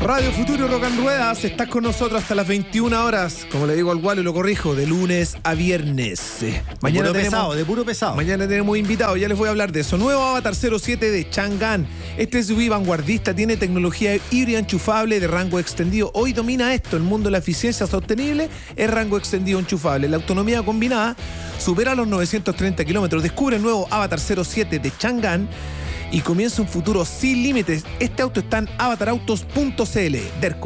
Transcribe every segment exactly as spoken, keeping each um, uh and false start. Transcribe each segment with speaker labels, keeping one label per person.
Speaker 1: Radio Futuro Rock and Ruedas, estás con nosotros hasta las veintiuna horas. Como le digo al Walo y lo corrijo, de lunes a viernes. Eh, mañana
Speaker 2: de puro
Speaker 1: tenemos,
Speaker 2: pesado, de puro pesado.
Speaker 1: Mañana tenemos invitados, ya les voy a hablar de eso. Nuevo Avatar cero siete de Chang'an. Este S U V vanguardista tiene tecnología híbrida enchufable de rango extendido. Hoy domina esto, el mundo de la eficiencia sostenible es rango extendido enchufable. La autonomía combinada supera los novecientos treinta kilómetros. Descubre el nuevo Avatar cero siete de Chang'an y comienza un futuro sin límites. Este auto está en avatar autos punto c l. Derco.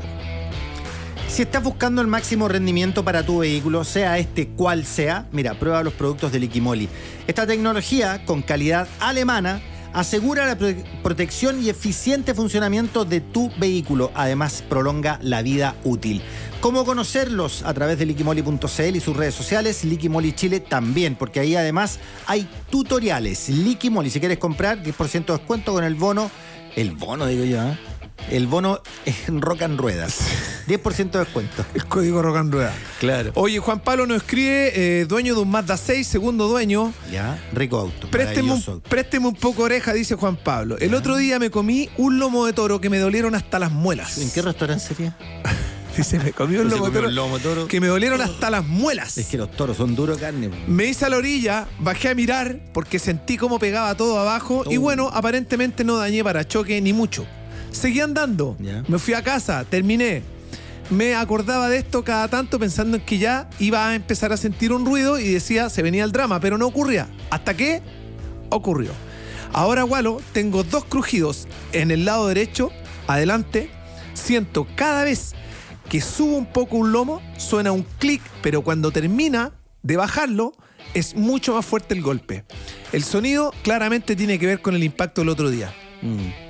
Speaker 2: Si estás buscando el máximo rendimiento para tu vehículo, sea este cual sea, mira, prueba los productos de Liquimoli. Esta tecnología, con calidad alemana, asegura la pro- protección y eficiente funcionamiento de tu vehículo. Además, prolonga la vida útil. ¿Cómo conocerlos? A través de liquimoli punto c l y sus redes sociales, Liquimoli Chile también, porque ahí además hay tutoriales. Liquimoli, si quieres comprar, diez por ciento de descuento con el bono, el bono digo yo, ¿eh? El bono en Rock and Ruedas. diez por ciento de descuento.
Speaker 1: El código Rock and Ruedas.
Speaker 2: Claro.
Speaker 1: Oye, Juan Pablo nos escribe, eh, dueño de un Mazda seis, segundo dueño.
Speaker 2: Ya, rico auto.
Speaker 1: Présteme un,
Speaker 2: maravilloso.
Speaker 1: présteme un poco oreja, dice Juan Pablo. El otro día me comí un lomo de toro que me dolieron hasta las muelas.
Speaker 2: ¿En qué restaurante sería?
Speaker 1: Dice, me comí un
Speaker 2: Se
Speaker 1: lomo de
Speaker 2: comió
Speaker 1: toro,
Speaker 2: un lomo de toro.
Speaker 1: que me dolieron hasta las muelas.
Speaker 2: Es que los toros son duros de carne.
Speaker 1: Me hice a la orilla, bajé a mirar porque sentí cómo pegaba todo abajo
Speaker 2: Oh.
Speaker 1: y bueno, aparentemente no dañé parachoque ni mucho. Seguí andando,
Speaker 2: Ya.
Speaker 1: me fui a casa, terminé. Me acordaba de esto cada tanto pensando en que ya iba a empezar a sentir un ruido y decía, se venía el drama, pero no ocurría. ¿Hasta qué? Ocurrió. Ahora, Walo, tengo dos crujidos en el lado derecho, adelante. Siento cada vez que subo un poco un lomo, suena un clic, pero cuando termina de bajarlo, es mucho más fuerte el golpe. El sonido claramente tiene que ver con el impacto del otro día.
Speaker 2: Mm.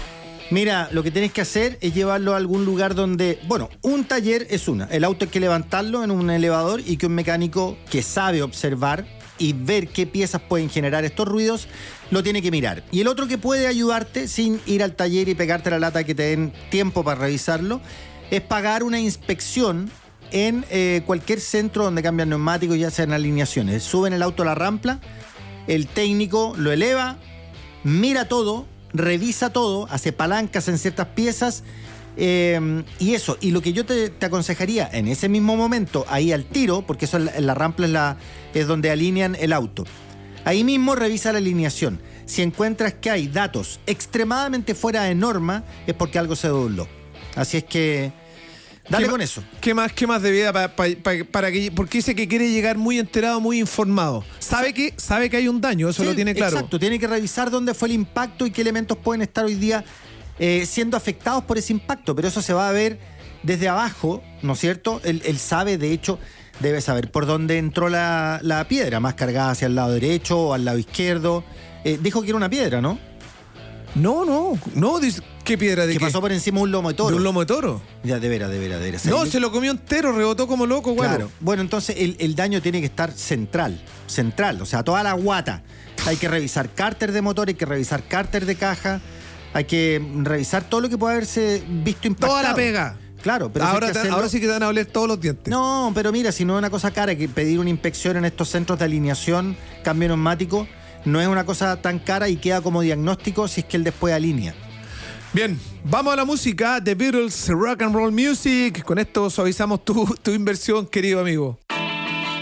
Speaker 2: Mira, lo que tienes que hacer es llevarlo a algún lugar donde... Bueno, un taller es una. El auto hay que levantarlo en un elevador y que un mecánico que sabe observar y ver qué piezas pueden generar estos ruidos, lo tiene que mirar. Y el otro que puede ayudarte sin ir al taller y pegarte la lata que te den tiempo para revisarlo, es pagar una inspección en eh, cualquier centro donde cambian neumáticos, ya sean alineaciones. Suben el auto a la rampa, el técnico lo eleva, mira todo, revisa todo, hace palancas en ciertas piezas eh, y eso. Y lo que yo te, te aconsejaría en ese mismo momento, ahí al tiro, porque eso es la, la rampa es, la, es donde alinean el auto. Ahí mismo revisa la alineación. Si encuentras que hay datos extremadamente fuera de norma, es porque algo se dobló. Así es que dale
Speaker 1: ¿Qué
Speaker 2: con
Speaker 1: ma-
Speaker 2: eso.
Speaker 1: ¿Qué más, qué más de vida pa- pa- pa- para que, porque dice que quiere llegar muy enterado, muy informado? Sabe que, sabe que hay un daño, eso
Speaker 2: Sí,
Speaker 1: lo tiene claro.
Speaker 2: Exacto, tiene que revisar dónde fue el impacto y qué elementos pueden estar hoy día eh, siendo afectados por ese impacto, pero eso se va a ver desde abajo, ¿no es cierto? Él, él sabe, de hecho, debe saber por dónde entró la, la piedra, más cargada hacia el lado derecho o al lado izquierdo. Eh, dijo que era una piedra, ¿no?
Speaker 1: No, no, no, dice, ¿qué piedra de
Speaker 2: Que
Speaker 1: qué?
Speaker 2: pasó por encima de un lomo de toro.
Speaker 1: ¿De un lomo de toro?
Speaker 2: Ya, de veras, de veras, de veras.
Speaker 1: No,
Speaker 2: ¿Sabes?
Speaker 1: se lo comió entero, rebotó como loco, güey.
Speaker 2: Claro. Bueno, entonces el, el daño tiene que estar central, central, o sea, toda la guata. Hay que revisar cárter de motor, hay que revisar cárter de caja, hay que revisar todo lo que puede haberse visto impactado.
Speaker 1: Toda la pega.
Speaker 2: Claro, pero
Speaker 1: ahora,
Speaker 2: hay que
Speaker 1: te-
Speaker 2: hacerlo-
Speaker 1: ahora sí que te van a oler todos los dientes.
Speaker 2: No, pero mira, si no es una cosa cara, que pedir una inspección en estos centros de alineación, cambio neumático, no es una cosa tan cara y queda como diagnóstico si es que él después alinea.
Speaker 1: Bien, vamos a la música. The Beatles, Rock and Roll Music. Con esto suavizamos tu, tu inversión, querido amigo.